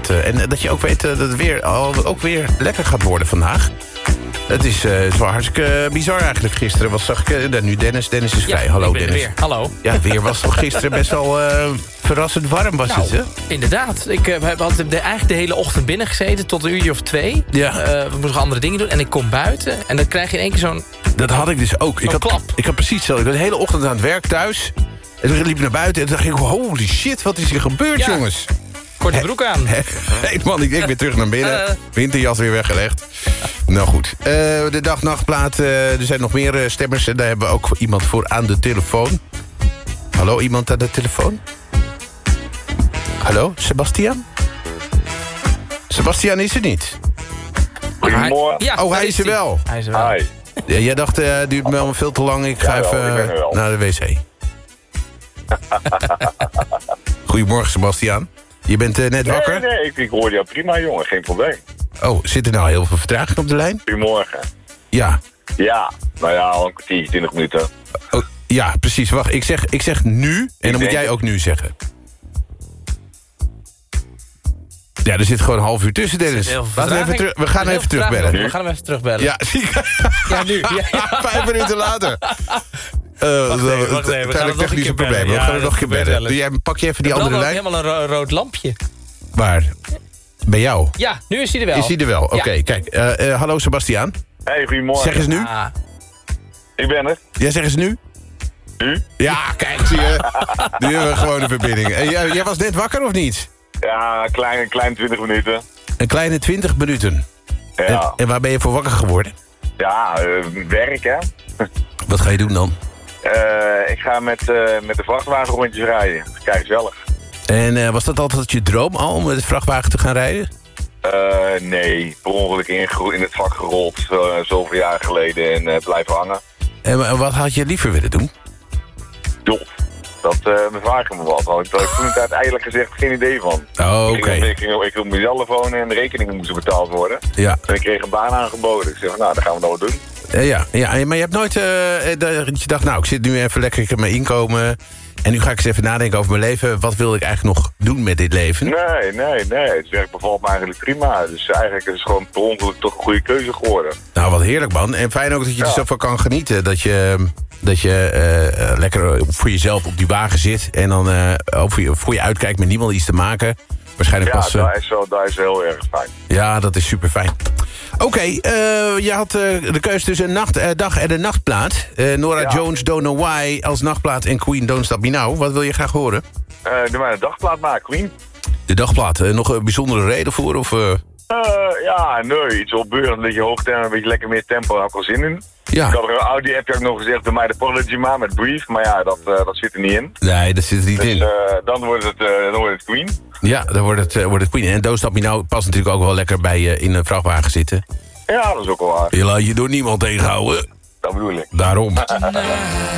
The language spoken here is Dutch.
En dat je ook weet dat het weer ook weer lekker gaat worden vandaag. Het is wel hartstikke bizar eigenlijk. Gisteren zag ik nu Dennis is vrij. Hallo Dennis. Weer. Hallo. Ja, het weer was toch gisteren best wel verrassend warm was het, hè? Inderdaad. Ik had eigenlijk de hele ochtend binnen gezeten tot 1 of 2. Ja. We moesten andere dingen doen. En ik kom buiten en dan krijg je in één keer zo'n... Dat had ik dus ook. Ik had precies zo. Ik was de hele ochtend aan het werk thuis. En toen liep ik naar buiten en toen dacht ik... holy shit, wat is hier gebeurd, jongens? Korte broek aan. Hey man, ik denk weer terug naar binnen. Winterjas weer weggelegd. Nou goed. De dag-nachtplaat. Er zijn nog meer stemmers. En daar hebben we ook iemand voor aan de telefoon. Hallo, iemand aan de telefoon? Hallo, Sebastian? Sebastian is er niet. Goedemorgen. Ja, hij is er wel. Hij is er wel. Hi. Ja, jij dacht, het duurt me wel veel te lang. Ik ga even ik ben er wel. naar de wc. Goedemorgen, Sebastian. Je bent net wakker? Nee, ik hoor jou prima, jongen. Geen probleem. Oh, zit er nou heel veel vertraging op de lijn? Goedemorgen. Ja. Ja, nou ja, al een kwartiertje, 20 minuten. Oh, ja, precies. Wacht, ik zeg nu en dan moet jij ook nu zeggen. Ja, er zit gewoon een half uur tussen, Dennis. We gaan even terugbellen. We gaan hem even terugbellen. Ja, zie ik. Ja, nu. Ja. 5 minuten later. Wacht even. We gaan het nog een technische keer probleem. bellen. We gaan het nog een keer bellen. Pak je even die andere lijn? Helemaal een rood lampje. Waar? Bij jou? Ja, nu is hij er wel. Is hij er wel? Oké, Ja. kijk. Hallo, Sebastian. Hey, goedemorgen. Zeg eens nu. Ah, Ik ben er. Jij zeg eens nu. Nu? Ja, kijk, zie je. Nu hebben we gewoon een verbinding. Jij was net wakker of niet? Ja, klein 20 minuten. Een kleine 20 minuten. Ja, En waar ben je voor wakker geworden? ja werk hè. Wat ga je doen dan? Ik ga met de vrachtwagen rondjes rijden. Kijk, gezellig. En was dat altijd je droom al om met de vrachtwagen te gaan rijden? Nee, per ongeluk in het vak gerold zoveel jaar geleden en blijven hangen. En wat had je liever willen doen? Joh, dat vraag ik me wat. Want ik toen het uiteindelijk gezegd geen idee van. Oh, oké. Ik ging op mezelf wonen en de rekeningen moesten betaald worden. Ja. En ik kreeg een baan aangeboden. Ik zeg, nou, dan gaan we dat wel doen. Ja, maar je hebt nooit... dat je dacht, nou, ik zit nu even lekker in mijn inkomen... en nu ga ik eens even nadenken over mijn leven. Wat wil ik eigenlijk nog doen met dit leven? Nee. Het werk bevalt me eigenlijk prima. Dus eigenlijk is het gewoon per ongeluk toch een goede keuze geworden. Nou, wat heerlijk, man. En fijn ook dat je er zo van kan genieten. Dat je lekker voor jezelf op die wagen zit... en dan voor je uitkijkt met niemand iets te maken. Waarschijnlijk Ja, pas... dat is heel erg fijn. Ja, dat is super fijn. Oké, je had de keuze tussen een dag- en een nachtplaat. Norah Jones, Don't Know Why als nachtplaat en Queen, Don't Stop Me Now. Wat wil je graag horen? Doe maar een dagplaat maken, Queen. De dagplaat, nog een bijzondere reden voor? Of, Nee, iets opbeurend, een beetje hoog tempo, een beetje lekker meer tempo, daar heb ik wel zin in. Ja. Ik had er een Audi-app nog gezegd, bij mij de Apology maar met Brief, maar ja, dat zit er niet in. Nee, dat zit er niet Dus in. dan wordt het Queen. Ja, dan wordt het Queen. En Don't Stop Me Now past natuurlijk ook wel lekker bij je in een vrachtwagen zitten. Ja, dat is ook wel waar. Je laat je door niemand tegenhouden. Dat bedoel ik. Daarom.